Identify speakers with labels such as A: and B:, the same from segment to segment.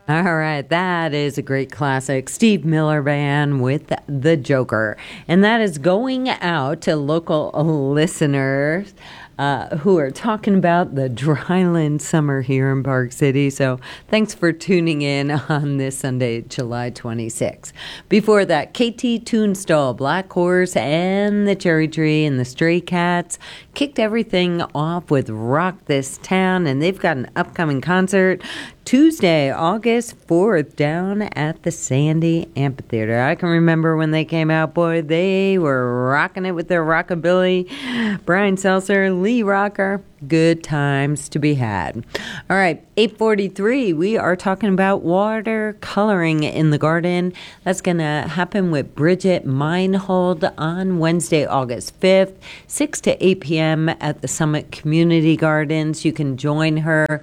A: All right, that is a great classic. Steve Miller Band with The Joker. And that is going out to local listeners who are talking about the dryland summer here in Park City. So thanks for tuning in on this Sunday, July 26th. Before that, KT Tunstall, Black Horse, and the Cherry Tree and the Stray Cats kicked everything off with Rock This Town, and they've got an upcoming concert Tuesday, August 4th, down at the Sandy Amphitheater. I can remember when they came out, boy, they were rocking it with their rockabilly. Brian Seltzer, Lee Rocker, good times to be had. All right, 8:43, we are talking about watercoloring in the garden. That's going to happen with Bridget Meinhold on Wednesday, August 5th, 6 to 8 p.m. at the Summit Community Gardens. You can join her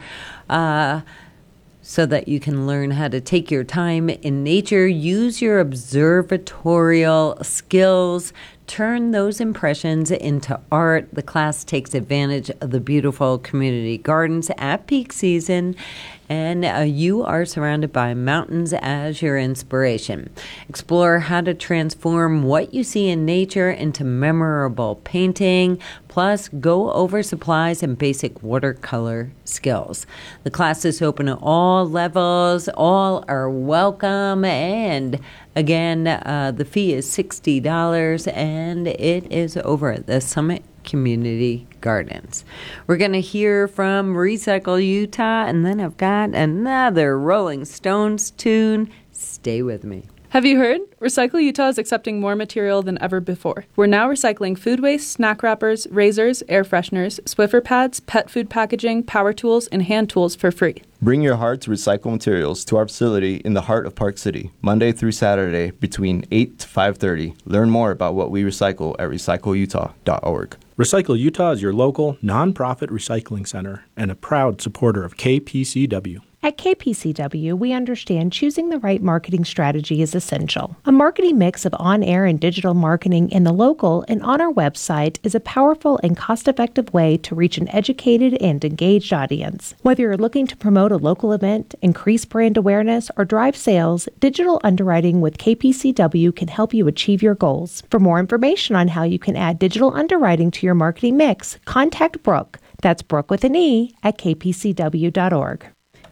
A: so that you can learn how to take your time in nature, use your observatorial skills, turn those impressions into art. The class takes advantage of the beautiful community gardens at peak season, and you are surrounded by mountains as your inspiration. Explore how to transform what you see in nature into memorable painting, plus go over supplies and basic watercolor skills. The class is open at all levels. All are welcome, and again, the fee is $60, and it is over at the Summit Community Gardens. We're going to hear from Recycle Utah, and then I've got another Rolling Stones tune. Stay with me.
B: Have you heard? Recycle Utah is accepting more material than ever before. We're now recycling food waste, snack wrappers, razors, air fresheners, Swiffer pads, pet food packaging, power tools, and hand tools for free.
C: Bring your heart to recycle materials to our facility in the heart of Park City, Monday through Saturday between 8 to 5:30. Learn more about what we recycle at recycleutah.org.
D: Recycle Utah is your local, nonprofit recycling center and a proud supporter of KPCW.
E: At KPCW, we understand choosing the right marketing strategy is essential. A marketing mix of on-air and digital marketing in the local and on our website is a powerful and cost-effective way to reach an educated and engaged audience. Whether you're looking to promote a local event, increase brand awareness, or drive sales, digital underwriting with KPCW can help you achieve your goals. For more information on how you can add digital underwriting to your marketing mix, contact Brooke. That's Brooke with an E at kpcw.org.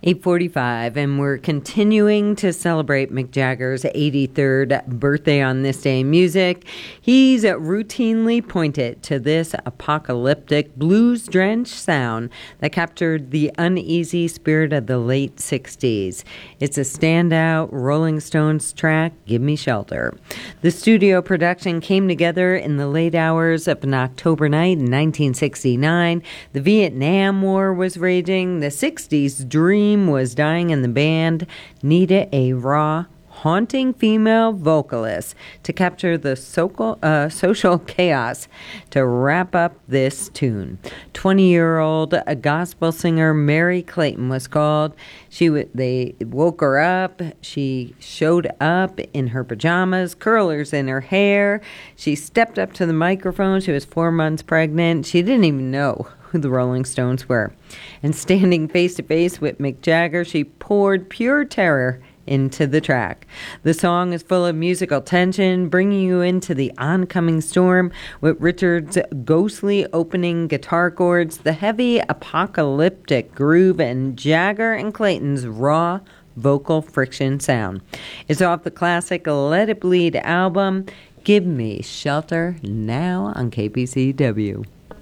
A: 8:45, and we're continuing to celebrate Mick Jagger's 83rd birthday on this day in music. He's routinely pointed to this apocalyptic, blues-drenched sound that captured the uneasy spirit of the late 60s. It's a standout Rolling Stones track, Give Me Shelter. The studio production came together in the late hours of an October night in 1969. The Vietnam War was raging. The 60s dream was dying, and the band needed a raw, haunting female vocalist to capture the social chaos to wrap up this tune. 20-year-old gospel singer Mary Clayton was called. They woke her up. She showed up in her pajamas, curlers in her hair. She stepped up to the microphone. She was 4 months pregnant. She didn't even know who the Rolling Stones were. And standing face to face with Mick Jagger, she poured pure terror into the track. The song is full of musical tension, bringing you into the oncoming storm with Richard's ghostly opening guitar chords, the heavy apocalyptic groove, and Jagger and Clayton's raw vocal friction sound. It's off the classic Let It Bleed album, Give Me Shelter, now on KPCW.